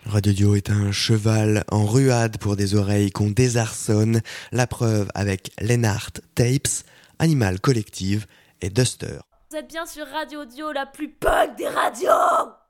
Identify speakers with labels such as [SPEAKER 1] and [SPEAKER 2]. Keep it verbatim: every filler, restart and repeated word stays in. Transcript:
[SPEAKER 1] Radio Dio est un cheval en ruade pour des oreilles qu'on désarçonne. La preuve avec Lennart Tapes, Animal Collective et Duster.
[SPEAKER 2] Vous êtes bien sur Radio Dio, la plus punk des radios!